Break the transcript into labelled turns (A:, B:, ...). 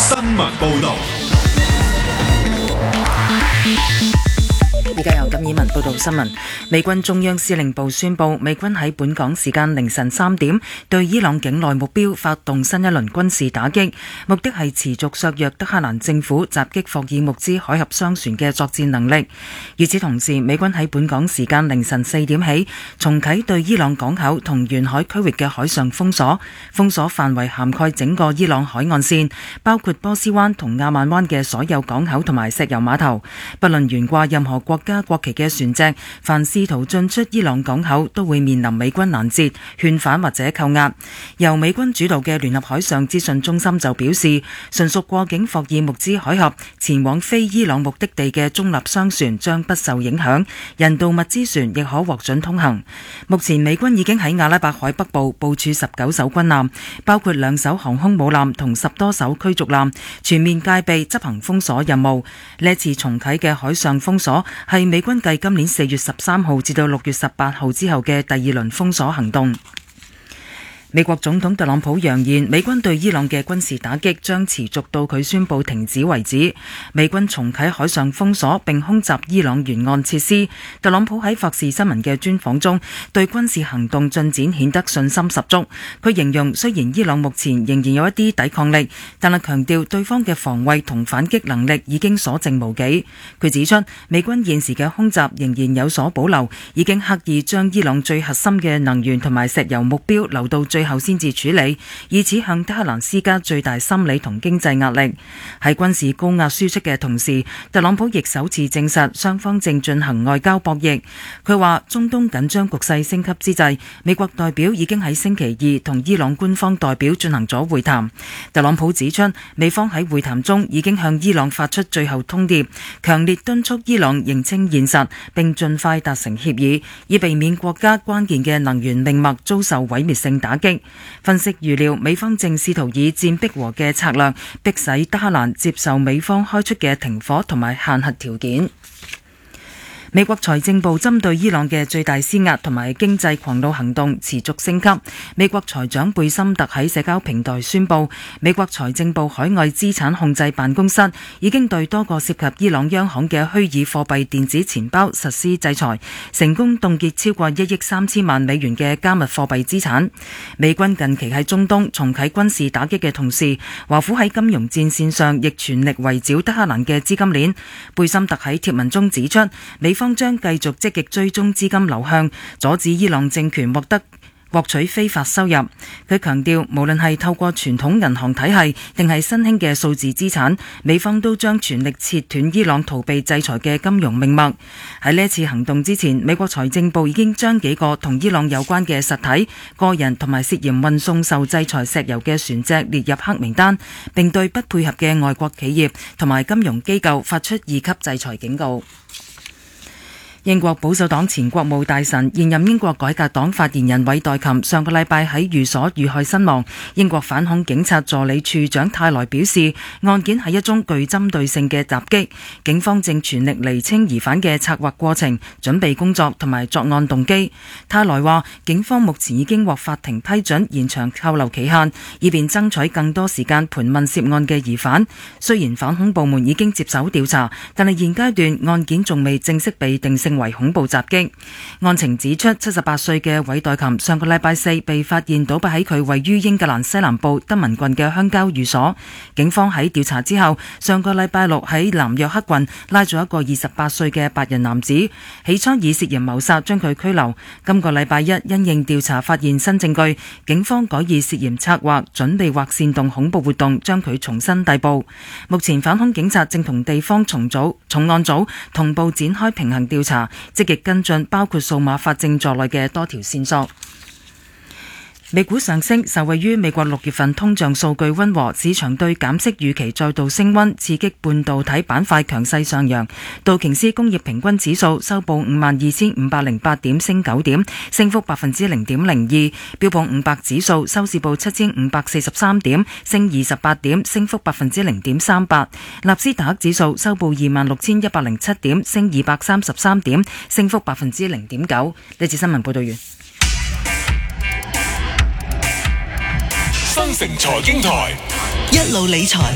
A: 新聞報道。
B: 而家由金以文報道新聞。美軍中央司令部宣布，美軍喺本港時間凌晨3點對伊朗境內目標發動新一輪軍事打擊，目的係持續削弱德黑蘭政府襲擊霍爾木茲海峽商船嘅作戰能力。與此同時，美軍喺本港時間凌晨4點起重啟對伊朗港口同沿海區域嘅海上封鎖，封鎖範圍涵蓋整個伊朗海岸線，包括波斯灣同亞曼灣嘅所有港口同埋石油碼頭。不論懸掛任何國家國旗嘅船隻，凡試圖進出伊朗港口都會面臨美軍攔截、勸返或者扣押。由美軍主導嘅聯合海上資訊中心就表示，純屬過境霍爾木茲海峽前往非伊朗目的地嘅中立商船將不受影響，人道物資船亦可獲准通行。目前美軍已經喺阿拉伯海北部部署19艘軍艦，包括2艘航空母艦同10多艘驅逐艦，全面戒備執行封鎖任務。呢次重啟嘅海上封鎖係美軍繼今年4月13號至到6月18號之後嘅第二輪封鎖行動。美國總統特朗普揚言，美軍對伊朗嘅軍事打擊將持續到佢宣布停止為止。美軍重啟海上封鎖並空襲伊朗沿岸設施。特朗普喺霍士新聞嘅專訪中，對軍事行動進展顯得信心十足。佢形容雖然伊朗目前仍然有一啲抵抗力，但係強調對方嘅防衛同反擊能力已經所剩無幾。佢指出，美軍現時嘅空襲仍然有所保留，已經刻意將伊朗最核心嘅能源同埋石油目標留到最後先至處理，以此向德黑蘭施加最大心理同經濟壓力。喺軍事高壓輸出嘅同時，特朗普亦首次證實雙方正進行外交博弈。佢話中東緊張局勢升級之際，美國代表已經喺星期二同伊朗官方代表進行咗會談。特朗普指出，美方喺會談中已經向伊朗發出最後通牒，強烈敦促伊朗認清現實並盡快達成協議，以避免國家關鍵嘅能源命脈遭受毀滅性打擊。分析預料，美方正試圖以戰逼和嘅策略，迫使德黑蘭接受美方開出嘅停火同埋限核條件。美國財政部針對伊朗嘅最大施壓同埋經濟狂怒行動持續升級。美國財長貝森特喺社交平台宣布，美國財政部海外資產控制辦公室已經對多個涉及伊朗央行嘅虛擬貨幣電子錢包實施制裁，成功凍結超過1億3千萬美元嘅加密貨幣資產。美軍近期喺中東重啟軍事打擊嘅同時，華府喺金融戰線上亦全力圍剿德黑蘭嘅資金鏈。貝森特喺貼文中指出，美方將繼續積極追蹤資金流向，阻止伊朗政權獲取非法收入。佢強調，無論係透過傳統銀行體系定係新興嘅數字資產，美方都將全力切斷伊朗逃避制裁嘅金融命脈。喺呢次行動之前，美國財政部已經將幾個同伊朗有關嘅實體、個人同埋涉嫌運送受制裁石油嘅船隻列入黑名單，並對不配合嘅外國企業同埋金融機構發出2級制裁警告。英國保守黨前國務大臣、現任英國改革黨發言人韋代琴上個禮拜喺寓所遇害身亡。英國反恐警察助理處長泰萊表示，案件係一宗具針對性嘅襲擊，警方正全力釐清疑犯嘅策劃過程、準備工作同埋作案動機。泰萊話，警方目前已經獲法庭批准延長扣留期限，以便爭取更多時間盤問涉案嘅疑犯。雖然反恐部門已經接手調查，但係現階段案件仲未正式被定性為恐怖襲擊。案情指出，78歲嘅韋代琴上個禮拜4被發現倒斃喺佢位於英格蘭西南部德文郡嘅鄉郊寓所。警方喺調查之後，上個禮拜6喺南約克郡拉咗一個28歲嘅白人男子，起初以涉嫌謀殺將佢拘留。今個禮拜1因應調查發現新證據，警方改以涉嫌策劃、準備或煽動恐怖活動將佢重新逮捕。目前反恐警察正同地方重案組同步展開平衡調查，積極跟進包括數碼法證在內嘅多條線索。美股上升，受惠於美國6月份通脹數據溫和，市場對減息預期再度升溫，刺激半導體板塊強勢上揚。道瓊斯工業平均指數收報52,508點，升9點，升幅0.02%。標普500指數收市報7,543點，升28點，升幅0.38%。納斯達克指數收報26,107點，升233點，升幅0.9%。呢次新聞報道完。
A: 新城財經台
C: 一路理財。